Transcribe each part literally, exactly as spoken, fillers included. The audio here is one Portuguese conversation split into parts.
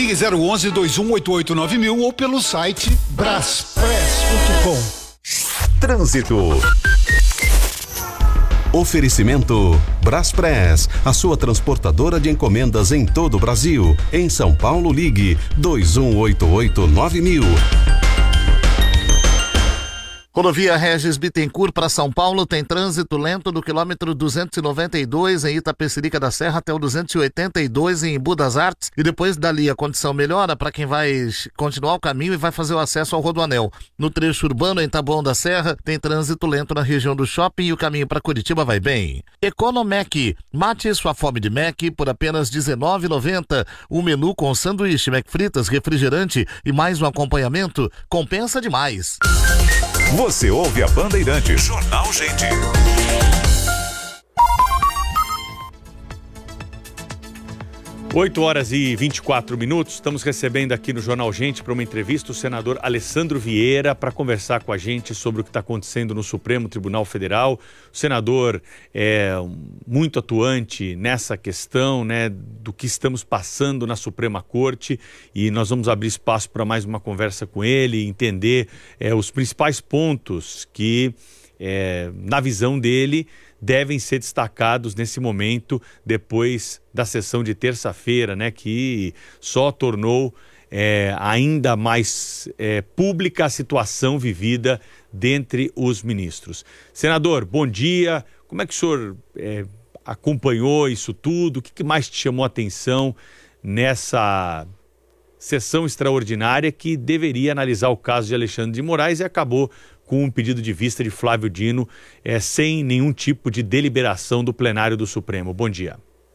Ligue zero onze, dois um oito oito nove mil ou pelo site braspress ponto com. Trânsito. Oferecimento Braspress, a sua transportadora de encomendas em todo o Brasil. Em São Paulo, ligue dois um oito oito nove mil. Rodovia Regis Bittencourt para São Paulo tem trânsito lento do quilômetro duzentos e noventa e dois em Itapecerica da Serra até o duzentos e oitenta e dois em Embu das Artes, e depois dali a condição melhora para quem vai continuar o caminho e vai fazer o acesso ao Rodoanel. No trecho urbano em Taboão da Serra tem trânsito lento na região do shopping e o caminho para Curitiba vai bem. Economec, mate sua fome de Mac por apenas dezenove reais e noventa centavos. O menu com sanduíche, Mac fritas, refrigerante e mais um acompanhamento compensa demais. Você ouve a Bandeirantes. Jornal Gente. oito horas e vinte e quatro minutos. Estamos recebendo aqui no Jornal Gente para uma entrevista o senador Alessandro Vieira para conversar com a gente sobre o que está acontecendo no Supremo Tribunal Federal. O senador é muito atuante nessa questão, né, do que estamos passando na Suprema Corte, e nós vamos abrir espaço para mais uma conversa com ele, entender é, os principais pontos que, é, na visão dele, devem ser destacados nesse momento, depois da sessão de terça-feira, né, que só tornou é, ainda mais é, pública a situação vivida dentre os ministros. Senador, bom dia. Como é que o senhor é, acompanhou isso tudo? O que, que mais te chamou a atenção nessa sessão extraordinária que deveria analisar o caso de Alexandre de Moraes e acabou com um pedido de vista de Flávio Dino, é, sem nenhum tipo de deliberação do plenário do Supremo? Bom dia.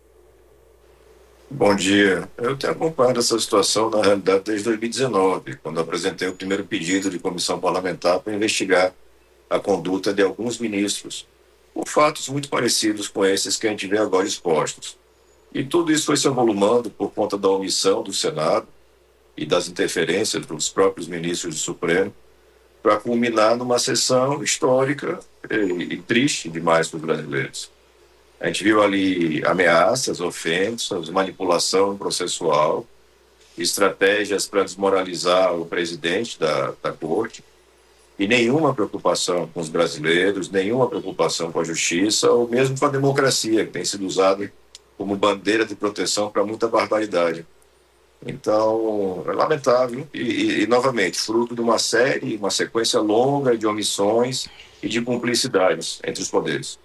Bom dia. Eu tenho acompanhado essa situação, na realidade, desde dois mil e dezenove, quando apresentei o primeiro pedido de comissão parlamentar para investigar a conduta de alguns ministros, por fatos muito parecidos com esses que a gente vê agora expostos. E tudo isso foi se avolumando por conta da omissão do Senado e das interferências dos próprios ministros do Supremo, para culminar numa sessão histórica e, e triste demais para os brasileiros. A gente viu ali ameaças, ofensas, manipulação processual, estratégias para desmoralizar o presidente da, da corte, e nenhuma preocupação com os brasileiros, nenhuma preocupação com a justiça, ou mesmo com a democracia, que tem sido usada como bandeira de proteção para muita barbaridade. Então, é lamentável e, e, e, novamente, fruto de uma série, uma sequência longa de omissões e de cumplicidades entre os poderes.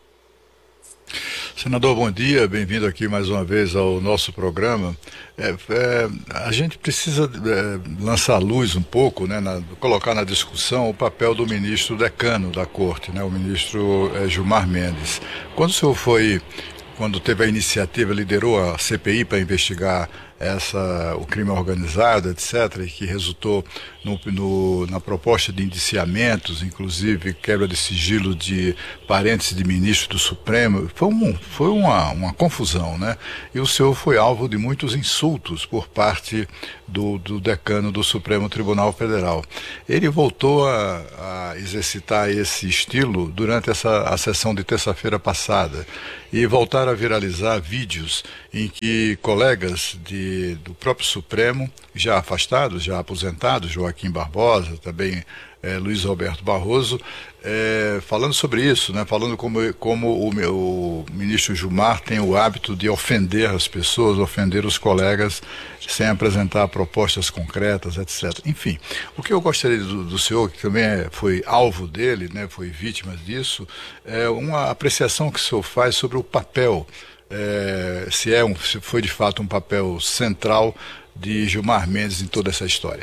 Senador, bom dia, bem-vindo aqui mais uma vez ao nosso programa. É, é, a gente precisa é, lançar luz um pouco, né, na, colocar na discussão o papel do ministro decano da Corte, né, o ministro é, Gilmar Mendes. Quando o senhor foi, quando teve a iniciativa, liderou a C P I para investigar essa, o crime organizado, etcétera, e que resultou no, no, na proposta de indiciamentos, inclusive quebra de sigilo de parentes de ministros do Supremo, foi, um, foi uma, uma confusão, né? E o senhor foi alvo de muitos insultos por parte do, do decano do Supremo Tribunal Federal. Ele voltou a, a exercitar esse estilo durante essa, a sessão de terça-feira passada, e voltaram a viralizar vídeos em que colegas de, do próprio Supremo, já afastados, já aposentados, Joaquim Barbosa, também é, Luiz Roberto Barroso, é, falando sobre isso, né, falando como, como o, meu, o ministro Gilmar tem o hábito de ofender as pessoas, ofender os colegas, sem apresentar propostas concretas, etcétera. Enfim, o que eu gostaria do, do senhor, que também é, foi alvo dele, né, foi vítima disso, é uma apreciação que o senhor faz sobre o papel, é, se, é um, se foi de fato um papel central de Gilmar Mendes em toda essa história.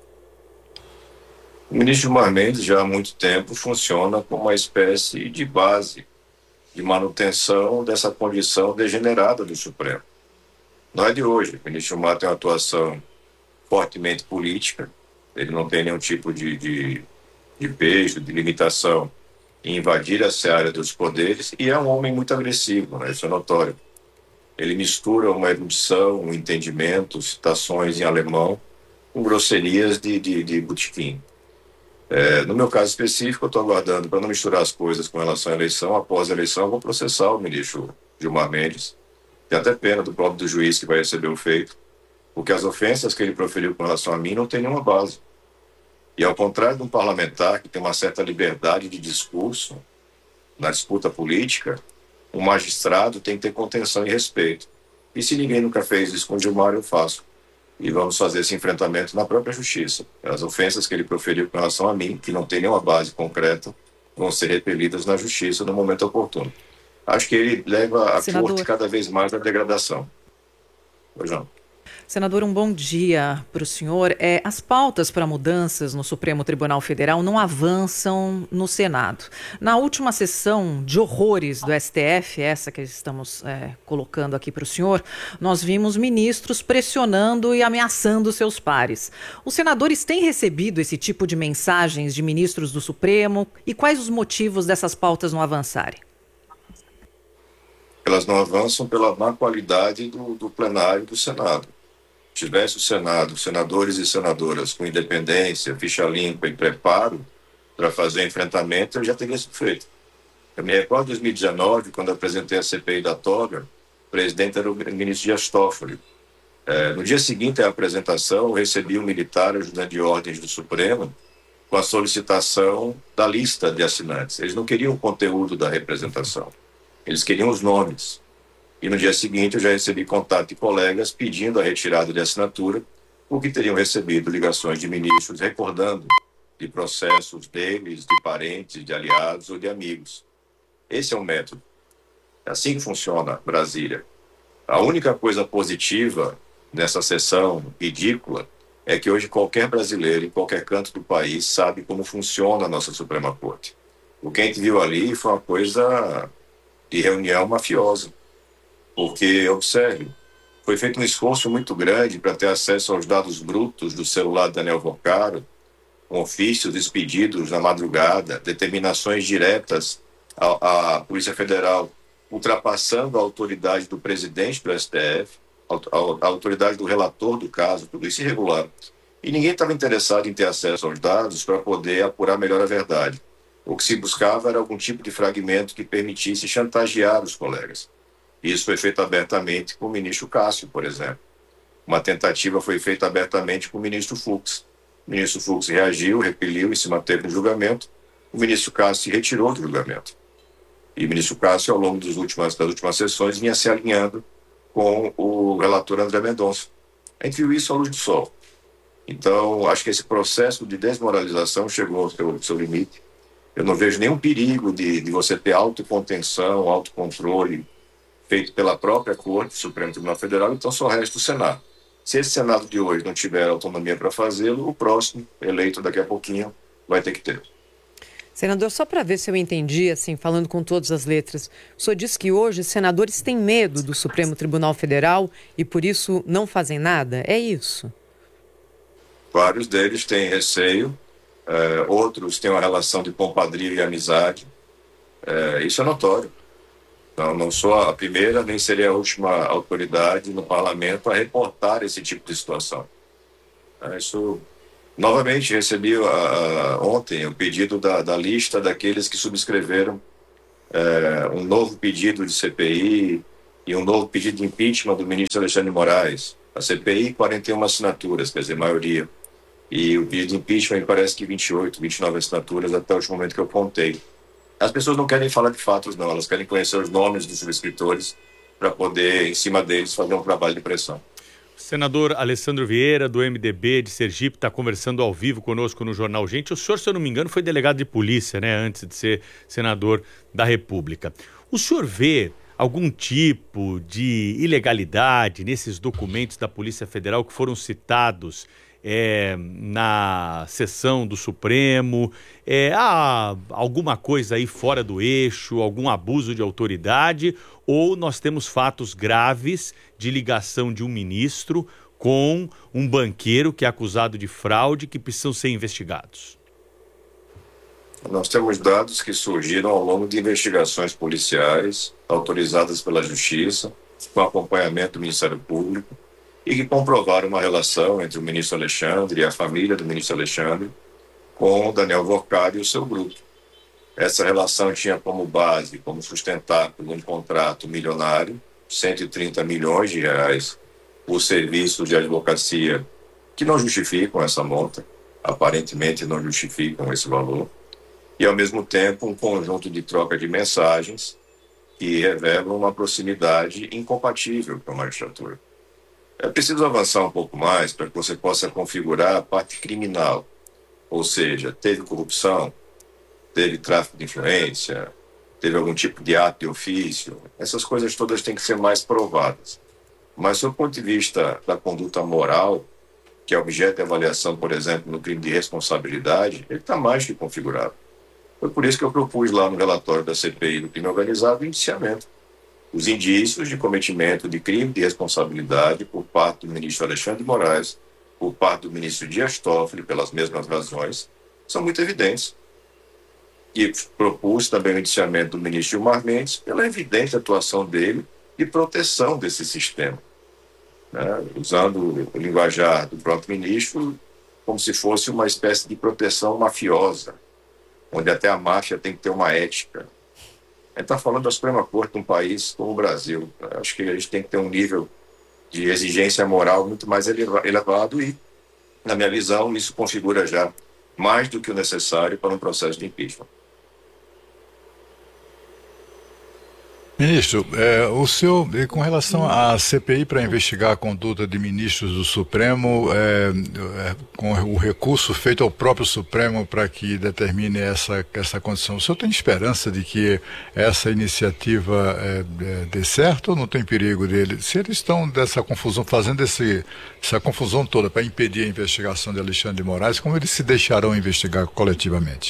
O ministro Gilmar Mendes já há muito tempo funciona como uma espécie de base de manutenção dessa condição degenerada do Supremo. Não é de hoje. O ministro Gilmar tem uma atuação fortemente política, ele não tem nenhum tipo de, de, de peso, de limitação em invadir essa área dos poderes, e é um homem muito agressivo, né? Isso é notório. Ele mistura uma erudição, um entendimento, citações em alemão, com grosserias de, de, de botequim. É, no meu caso específico, eu estou aguardando, para não misturar as coisas com relação à eleição, após a eleição eu vou processar o ministro Gilmar Mendes. Tem até pena do próprio do juiz que vai receber o feito, porque as ofensas que ele proferiu com relação a mim não têm nenhuma base. E ao contrário de um parlamentar que tem uma certa liberdade de discurso na disputa política, um magistrado tem que ter contenção e respeito. E se ninguém nunca fez isso com Gilmar, eu faço. E vamos fazer esse enfrentamento na própria justiça. As ofensas que ele proferiu com relação a mim, que não tem nenhuma base concreta, vão ser repelidas na justiça no momento oportuno. Acho que ele leva a Senador. corte cada vez mais à degradação. Pois não. Senador, um bom dia para o senhor. É, as pautas para mudanças no Supremo Tribunal Federal não avançam no Senado. Na última sessão de horrores do S T F, essa que estamos é, colocando aqui para o senhor, nós vimos ministros pressionando e ameaçando seus pares. Os senadores têm recebido esse tipo de mensagens de ministros do Supremo? E quais os motivos dessas pautas não avançarem? Elas não avançam pela má qualidade do, do plenário do Senado. Se tivesse o Senado, senadores e senadoras com independência, ficha limpa e preparo para fazer enfrentamento, eu já teria sido feito. Eu me recordo de dois mil e dezenove, quando apresentei a C P I da toga, o presidente era o ministro Dias Toffoli. É, no dia seguinte à apresentação, eu recebi um militar ajudante de ordens do Supremo com a solicitação da lista de assinantes. Eles não queriam o conteúdo da representação, eles queriam os nomes. E no dia seguinte eu já recebi contato de colegas pedindo a retirada de assinatura, porque teriam recebido ligações de ministros recordando de processos deles, de parentes, de aliados ou de amigos. Esse é o método. É assim que funciona Brasília. A única coisa positiva nessa sessão ridícula é que hoje qualquer brasileiro, em qualquer canto do país, sabe como funciona a nossa Suprema Corte. O que a gente viu ali foi uma coisa de reunião mafiosa. Porque, observe, foi feito um esforço muito grande para ter acesso aos dados brutos do celular de Daniel Vocaro, com ofícios expedidos na madrugada, determinações diretas à, à Polícia Federal, ultrapassando a autoridade do presidente do S T F, a, a, a autoridade do relator do caso, tudo isso irregular. E ninguém estava interessado em ter acesso aos dados para poder apurar melhor a verdade. O que se buscava era algum tipo de fragmento que permitisse chantagear os colegas. Isso foi feito abertamente com o ministro Cássio, por exemplo. Uma tentativa foi feita abertamente com o ministro Fux. O ministro Fux reagiu, repeliu e se manteve no julgamento. O ministro Cássio se retirou do julgamento. E o ministro Cássio, ao longo das últimas, das últimas sessões, vinha se alinhando com o relator André Mendonça. A gente viu isso à luz do sol. Então, acho que esse processo de desmoralização chegou ao seu, ao seu limite. Eu não vejo nenhum perigo de, de você ter autocontenção, autocontrole, feito pela própria Corte, Supremo Tribunal Federal, então só resta o Senado. Se esse Senado de hoje não tiver autonomia para fazê-lo, o próximo, eleito daqui a pouquinho, vai ter que ter. Senador, só para ver se eu entendi, assim, falando com todas as letras, o senhor disse que hoje os senadores têm medo do Supremo Tribunal Federal e por isso não fazem nada? É isso? Vários deles têm receio, é, outros têm uma relação de compadrio e amizade. É, isso é notório. Não, não sou a primeira, nem seria a última autoridade no parlamento a reportar esse tipo de situação. É, isso, novamente, recebi a, a, ontem o pedido da, da lista daqueles que subscreveram é, um novo pedido de C P I e um novo pedido de impeachment do ministro Alexandre de Moraes. A C P I, quarenta e uma assinaturas, quer dizer, maioria. E o pedido de impeachment, me parece que vinte e oito, vinte e nove assinaturas até o último momento que eu contei. As pessoas não querem falar de fatos, não. Elas querem conhecer os nomes dos subscritores para poder, em cima deles, fazer um trabalho de pressão. O senador Alessandro Vieira, do M D B de Sergipe, está conversando ao vivo conosco no Jornal Gente. O senhor, se eu não me engano, foi delegado de polícia, né, antes de ser senador da República. O senhor vê algum tipo de ilegalidade nesses documentos da Polícia Federal que foram citados É, na sessão do Supremo? É, há alguma coisa aí fora do eixo, algum abuso de autoridade, ou nós temos fatos graves de ligação de um ministro com um banqueiro que é acusado de fraude que precisam ser investigados? Nós temos dados que surgiram ao longo de investigações policiais autorizadas pela Justiça, com acompanhamento do Ministério Público, e que comprovaram uma relação entre o ministro Alexandre e a família do ministro Alexandre com o Daniel Vocaro e o seu grupo. Essa relação tinha como base, como sustentáculo, um contrato milionário, cento e trinta milhões de reais, por serviços de advocacia que não justificam essa monta, aparentemente não justificam esse valor, e ao mesmo tempo um conjunto de troca de mensagens que revelam uma proximidade incompatível com a magistratura. É preciso avançar um pouco mais para que você possa configurar a parte criminal, ou seja, teve corrupção, teve tráfico de influência, teve algum tipo de ato de ofício, essas coisas todas têm que ser mais provadas. Mas, do ponto de vista da conduta moral, que é objeto de avaliação, por exemplo, no crime de responsabilidade, ele está mais que configurado. Foi por isso que eu propus lá no relatório da C P I do crime organizado o indiciamento. Os indícios de cometimento de crime de responsabilidade por parte do ministro Alexandre de Moraes, por parte do ministro Dias Toffoli, pelas mesmas razões, são muito evidentes. E propus também o indiciamento do ministro Gilmar Mendes pela evidente atuação dele de proteção desse sistema, né? Usando o linguajar do próprio ministro como se fosse uma espécie de proteção mafiosa, onde até a máfia tem que ter uma ética. A gente está falando da Suprema Corte de um país como o Brasil. Acho que a gente tem que ter um nível de exigência moral muito mais elevado e, na minha visão, isso configura já mais do que o necessário para um processo de impeachment. Ministro, é, o senhor, com relação à C P I para investigar a conduta de ministros do Supremo, é, é, com o recurso feito ao próprio Supremo para que determine essa, essa condição, o senhor tem esperança de que essa iniciativa é, é, dê certo ou não tem perigo dele? Se eles estão dessa confusão, fazendo esse, essa confusão toda para impedir a investigação de Alexandre de Moraes, como eles se deixarão investigar coletivamente?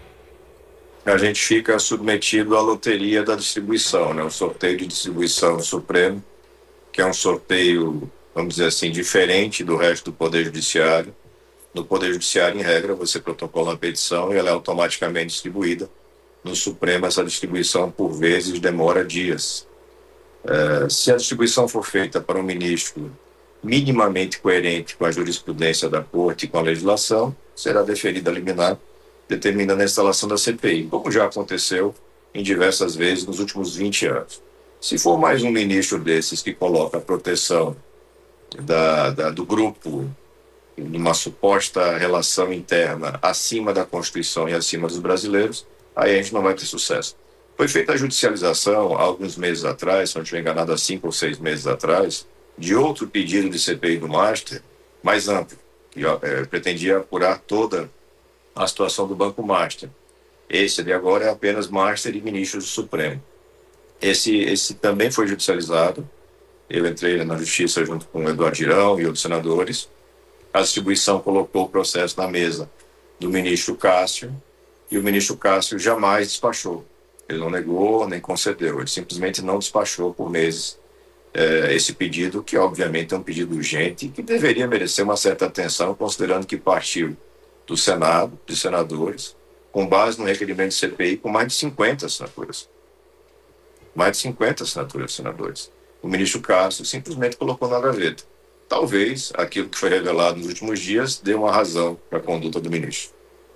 A gente fica submetido à loteria da distribuição, né? O sorteio de distribuição do Supremo, que é um sorteio, vamos dizer assim, diferente do resto do Poder Judiciário. No Poder Judiciário, em regra, você protocola uma petição e ela é automaticamente distribuída. No Supremo, essa distribuição, por vezes, demora dias. É, se a distribuição for feita para um ministro minimamente coerente com a jurisprudência da Corte e com a legislação, será deferida a liminar, determinando a instalação da C P I, como já aconteceu em diversas vezes nos últimos vinte anos. Se for mais um ministro desses que coloca a proteção da, da, do grupo numa suposta relação interna acima da Constituição e acima dos brasileiros, aí a gente não vai ter sucesso. Foi feita a judicialização há alguns meses atrás, se não estiver enganado, há cinco ou seis meses atrás, de outro pedido de C P I do Master, mais amplo, que é, pretendia apurar toda a situação do Banco Master. Esse de agora é apenas Master e ministros do Supremo. Esse, esse também foi judicializado. Eu entrei na Justiça junto com o Eduardo Girão e outros senadores. A distribuição colocou o processo na mesa do ministro Cássio e o ministro Cássio jamais despachou. Ele não negou nem concedeu, ele simplesmente não despachou por meses eh, esse pedido, que obviamente é um pedido urgente e que deveria merecer uma certa atenção, considerando que partiu do Senado, de senadores, com base no requerimento de C P I, com mais de cinquenta assinaturas. Mais de cinquenta assinaturas de senadores. O ministro Cássio simplesmente colocou na gaveta. Talvez aquilo que foi revelado nos últimos dias dê uma razão para a conduta do ministro.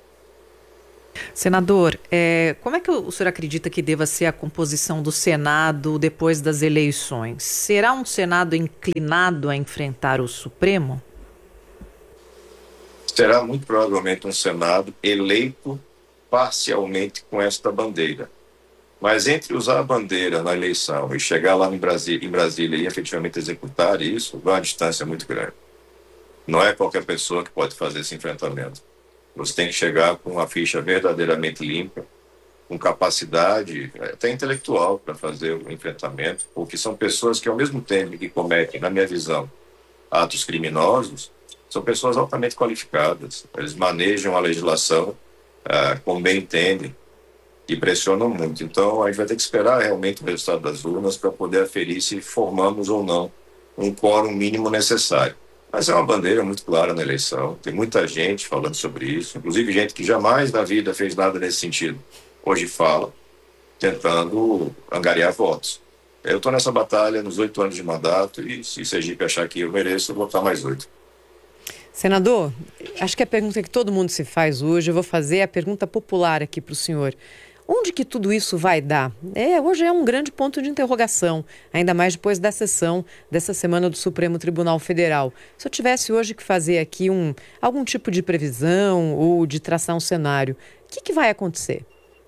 Senador, é, como é que o senhor acredita que deva ser a composição do Senado depois das eleições? Será um Senado inclinado a enfrentar o Supremo? Será muito provavelmente um Senado eleito parcialmente com esta bandeira. Mas entre usar a bandeira na eleição e chegar lá em Brasília, em Brasília e efetivamente executar isso, vai uma distância muito grande. Não é qualquer pessoa que pode fazer esse enfrentamento. Você tem que chegar com uma ficha verdadeiramente limpa, com capacidade até intelectual para fazer o enfrentamento, porque são pessoas que, ao mesmo tempo que cometem, na minha visão, atos criminosos, são pessoas altamente qualificadas. Eles manejam a legislação ah, como bem entendem e pressionam muito. Então, a gente vai ter que esperar realmente o resultado das urnas para poder aferir se formamos ou não um quórum mínimo necessário. Mas é uma bandeira muito clara na eleição. Tem muita gente falando sobre isso, inclusive gente que jamais na vida fez nada nesse sentido. Hoje fala, tentando angariar votos. Eu estou nessa batalha nos oito anos de mandato e se Sergipe achar que eu mereço, eu vou votar mais oito. Senador, acho que a pergunta que todo mundo se faz hoje, eu vou fazer a pergunta popular aqui para o senhor. Onde que tudo isso vai dar? É, hoje é um grande ponto de interrogação, ainda mais depois da sessão dessa semana do Supremo Tribunal Federal. Se eu tivesse hoje que fazer aqui um, algum tipo de previsão ou de traçar um cenário, o que, que vai acontecer?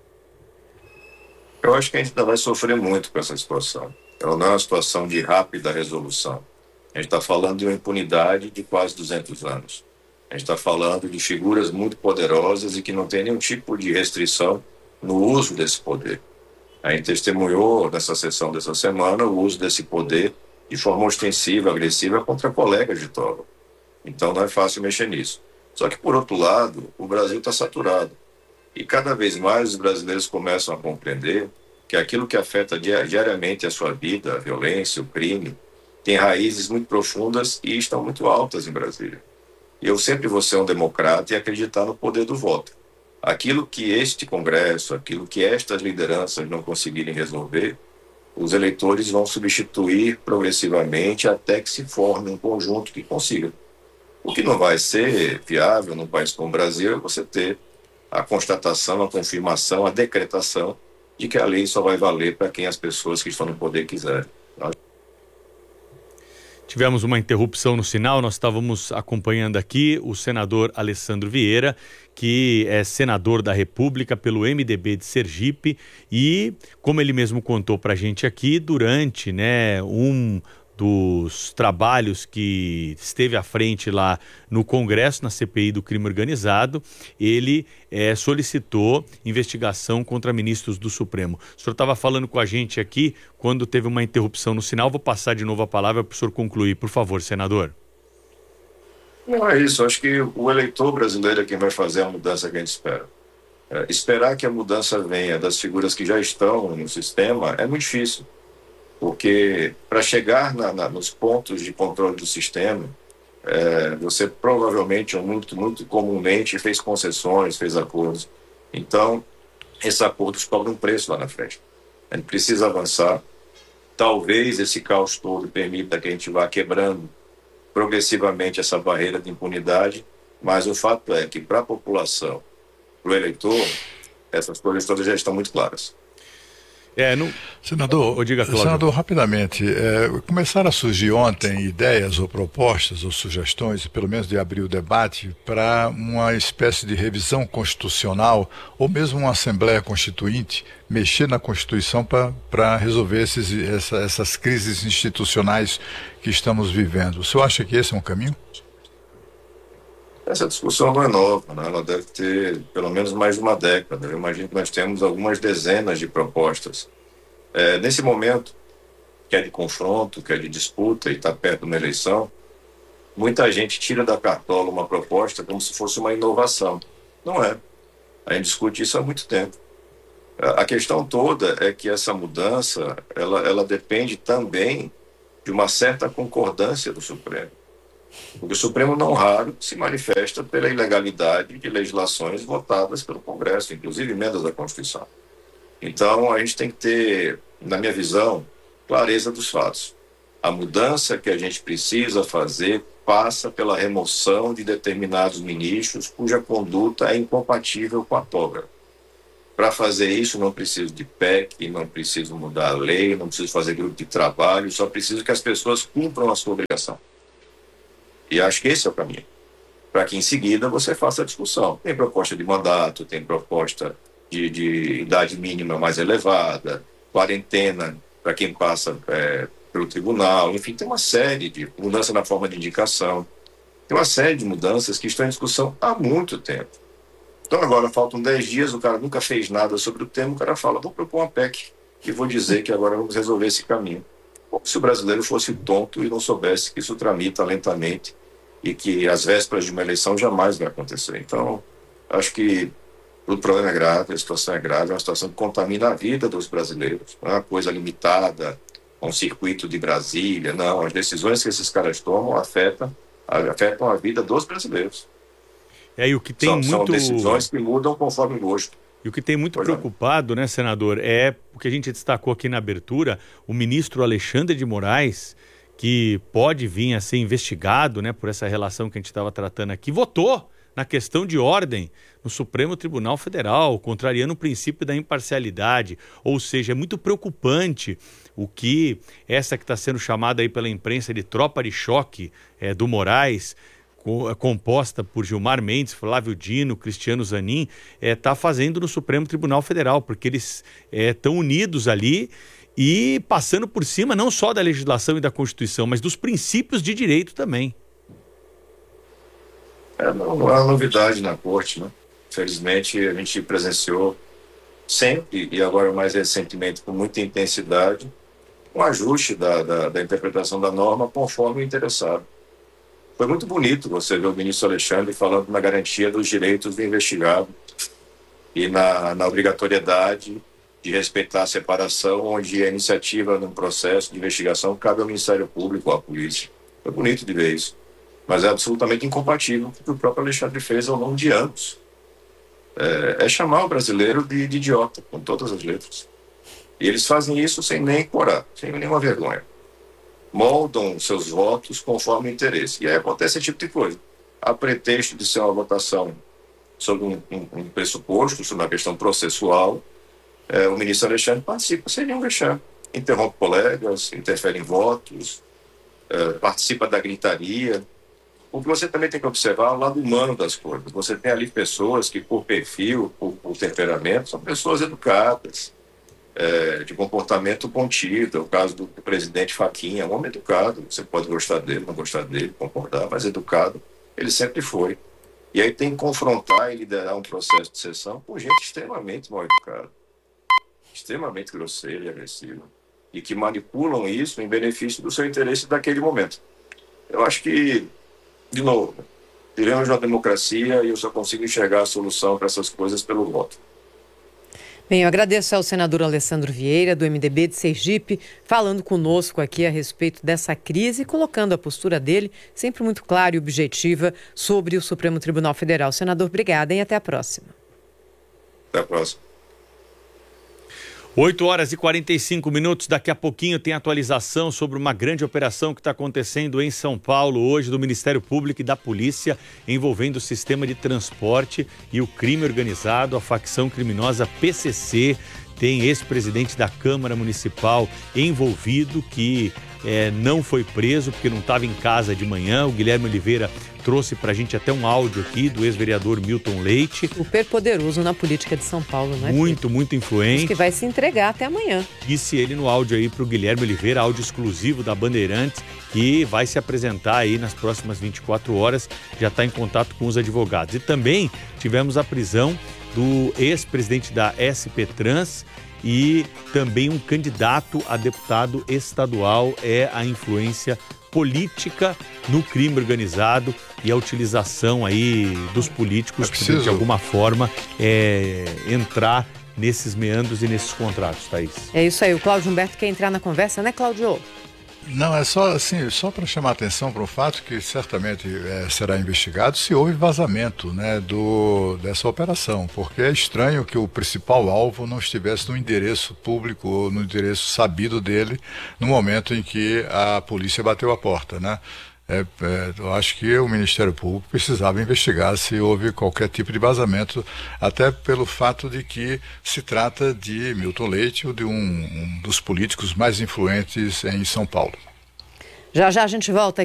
Eu acho que a gente ainda vai sofrer muito com essa situação. Ela não é uma situação de rápida resolução. A gente está falando de uma impunidade de quase duzentos anos. A gente está falando de figuras muito poderosas e que não tem nenhum tipo de restrição no uso desse poder. A gente testemunhou nessa sessão dessa semana o uso desse poder de forma ostensiva, agressiva contra colegas de Toga. Então não é fácil mexer nisso. Só que, por outro lado, o Brasil está saturado. E cada vez mais os brasileiros começam a compreender que aquilo que afeta diariamente a sua vida, a violência, o crime, tem raízes muito profundas e estão muito altas em Brasília. E eu sempre vou ser um democrata e acreditar no poder do voto. Aquilo que este Congresso, aquilo que estas lideranças não conseguirem resolver, os eleitores vão substituir progressivamente até que se forme um conjunto que consiga. O que não vai ser viável num país como o Brasil é você ter a constatação, a confirmação, a decretação de que a lei só vai valer para quem as pessoas que estão no poder quiserem. Tivemos uma interrupção no sinal, nós estávamos acompanhando aqui o senador Alessandro Vieira, que é senador da República pelo M D B de Sergipe e, como ele mesmo contou para a gente aqui, durante né, um dos trabalhos que esteve à frente lá no Congresso, na C P I do crime organizado, ele é, solicitou investigação contra ministros do Supremo. O senhor estava falando com a gente aqui quando teve uma interrupção no sinal. Vou passar de novo a palavra para o senhor concluir, por favor, senador. Não é isso, acho que o eleitor brasileiro é quem vai fazer a mudança que a gente espera. É, esperar que a mudança venha das figuras que já estão no sistema é muito difícil. Porque para chegar na, na, nos pontos de controle do sistema, é, você provavelmente, ou muito, muito comumente, fez concessões, fez acordos. Então, esses acordos cobram um preço lá na frente. A gente precisa avançar. Talvez esse caos todo permita que a gente vá quebrando progressivamente essa barreira de impunidade, mas o fato é que para a população, para o eleitor, essas coisas todas já estão muito claras. É, no... Senador, diga, senador, rapidamente, é, começaram a surgir ontem ideias ou propostas ou sugestões, pelo menos de abrir o debate, para uma espécie de revisão constitucional ou mesmo uma Assembleia Constituinte mexer na Constituição para resolver esses, essa, essas crises institucionais que estamos vivendo. O senhor acha que esse é um caminho? Essa discussão não é nova, né? Ela deve ter pelo menos mais de uma década. Eu imagino que nós temos algumas dezenas de propostas. É, nesse momento, que é de confronto, que é de disputa e está perto de uma eleição, muita gente tira da cartola uma proposta como se fosse uma inovação. Não é. A gente discute isso há muito tempo. A questão toda é que essa mudança, ela, ela depende também de uma certa concordância do Supremo. Porque o Supremo, não raro, se manifesta pela ilegalidade de legislações votadas pelo Congresso, inclusive emendas da Constituição. Então, a gente tem que ter, na minha visão, clareza dos fatos. A mudança que a gente precisa fazer passa pela remoção de determinados ministros cuja conduta é incompatível com a toga. Para fazer isso, não preciso de P E C, não preciso mudar a lei, não preciso fazer grupo de trabalho, só preciso que as pessoas cumpram a sua obrigação. E acho que esse é o caminho. Para que em seguida você faça a discussão. Tem proposta de mandato, tem proposta de, de idade mínima mais elevada, quarentena para quem passa é, pelo tribunal, enfim, tem uma série de mudança na forma de indicação. Tem uma série de mudanças que estão em discussão há muito tempo. Então agora faltam dez dias, o cara nunca fez nada sobre o tema, o cara fala, vou propor uma P E C e vou dizer que agora vamos resolver esse caminho. Como se o brasileiro fosse tonto e não soubesse que isso tramita lentamente e que às vésperas de uma eleição jamais vai acontecer. Então, acho que o problema é grave, a situação é grave, é uma situação que contamina a vida dos brasileiros. Não é uma coisa limitada a um circuito de Brasília, não. As decisões que esses caras tomam afetam, afetam a vida dos brasileiros. É, e o que tem são, muito... são decisões que mudam conforme o gosto. E o que tem muito pois preocupado, é. né, senador, é o que a gente destacou aqui na abertura, o ministro Alexandre de Moraes, que pode vir a ser investigado, né, por essa relação que a gente estava tratando aqui, votou na questão de ordem no Supremo Tribunal Federal, contrariando o princípio da imparcialidade. Ou seja, é muito preocupante o que essa que está sendo chamada aí pela imprensa de tropa de choque é, do Moraes, co- composta por Gilmar Mendes, Flávio Dino, Cristiano Zanin, está é, fazendo no Supremo Tribunal Federal, porque eles estão é, unidos ali e passando por cima não só da legislação e da Constituição, mas dos princípios de direito também. É, não, não há novidade na corte, né? Infelizmente, a gente presenciou sempre, e agora mais recentemente com muita intensidade, um ajuste da, da, da interpretação da norma conforme o interessado. Foi muito bonito você ver o ministro Alexandre falando na garantia dos direitos do investigado e na, na obrigatoriedade de respeitar a separação, onde a iniciativa num processo de investigação cabe ao Ministério Público ou à polícia. Foi bonito de ver isso. Mas é absolutamente incompatível com o que o próprio Alexandre fez ao longo de anos. É, é chamar o brasileiro de, de idiota, com todas as letras. E eles fazem isso sem nem corar, sem nenhuma vergonha. Moldam seus votos conforme o interesse. E aí acontece esse tipo de coisa. A pretexto de ser uma votação sobre um, um, um pressuposto, sobre uma questão processual, é, o ministro Alexandre participa sem nenhum vexame. Interrompe colegas, interfere em votos, é, participa da gritaria. Porque você também tem que observar o lado humano das coisas. Você tem ali pessoas que, por perfil, por, por temperamento, são pessoas educadas, é, de comportamento contido. É o caso do presidente Fachin, é um homem educado. Você pode gostar dele, não gostar dele, concordar, mas educado ele sempre foi. E aí tem que confrontar e liderar um processo de sessão com gente extremamente mal educada, extremamente grosseira e agressiva, e que manipulam isso em benefício do seu interesse daquele momento. Eu acho que, de novo, vivemos uma democracia e eu só consigo enxergar a solução para essas coisas pelo voto. Bem, eu agradeço ao senador Alessandro Vieira, do M D B de Sergipe, falando conosco aqui a respeito dessa crise e colocando a postura dele, sempre muito clara e objetiva, sobre o Supremo Tribunal Federal. Senador, obrigada e até a próxima. Até a próxima. oito horas e quarenta e cinco minutos, daqui a pouquinho tem atualização sobre uma grande operação que está acontecendo em São Paulo hoje do Ministério Público e da Polícia, envolvendo o sistema de transporte e o crime organizado, a facção criminosa P C C. Tem ex-presidente da Câmara Municipal envolvido que é, não foi preso porque não estava em casa de manhã. O Guilherme Oliveira trouxe para a gente até um áudio aqui do ex-vereador Milton Leite. Super poderoso na política de São Paulo, não é? Muito, Pedro? Muito influente. Diz que vai se entregar até amanhã. Disse ele no áudio aí para o Guilherme Oliveira, áudio exclusivo da Bandeirantes, que vai se apresentar aí nas próximas vinte e quatro horas, já está em contato com os advogados. E também tivemos a prisão do ex-presidente da S P Trans e também um candidato a deputado estadual. É a influência política no crime organizado e a utilização aí dos políticos para, de alguma forma, é, entrar nesses meandros e nesses contratos, Thaís. É isso aí, o Cláudio Humberto quer entrar na conversa, né, Cláudio? Não, é só assim, só para chamar a atenção para um fato que certamente é, será investigado se houve vazamento, né, do, dessa operação, porque é estranho que o principal alvo não estivesse no endereço público ou no endereço sabido dele no momento em que a polícia bateu a porta, né? É, é, eu acho que o Ministério Público precisava investigar se houve qualquer tipo de vazamento, até pelo fato de que se trata de Milton Leite, ou de um, um dos políticos mais influentes em São Paulo. Já já a gente volta.